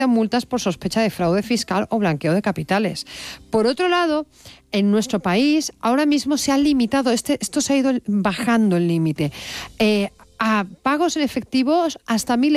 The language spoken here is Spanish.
multas por sospecha de fraude fiscal o blanqueo de capitales. Por otro lado, en nuestro país ahora mismo se ha limitado, esto se ha ido bajando el límite, a pagos en efectivos hasta 1.000